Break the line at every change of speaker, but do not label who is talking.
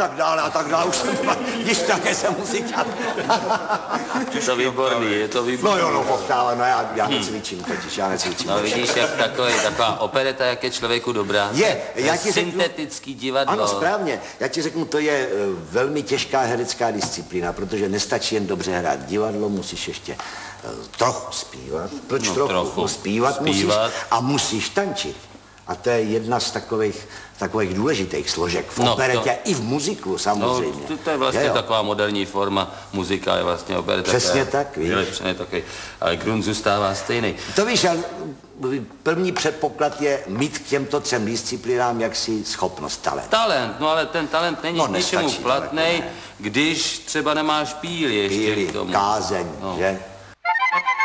a tak dále. Už jsem když také jsem muzikant.
Je to výborný, je to výborný.
No jo, no, pochtále, no já necvičím totiž, já necvičím.
No vidíš, jak taková opereta, jak je člověku dobrá.
Je, já ti
syntetický divadlo.
Ano, správně. Já ti řeknu, to je velmi těžká herecká disciplína, protože nestačí jen dobře hrát divadlo, musíš ještě trochu zpívat. Proč
No,
trochu? Zpívat musíš a musíš tančit. A to je jedna z takových důležitých složek v operetě i v muziklu samozřejmě.
No, to je vlastně taková moderní forma, muzika je vlastně opereta.
Přesně tak, víš.
Vylepšený takový, ale grunt zůstává stejný.
To víš, první předpoklad je mít k těmto 3 disciplínám jaksi schopnost, talent.
Talent, no ale ten talent není k ničemu platnej, když třeba nemáš píli ještě k tomu.
Kázeň, že?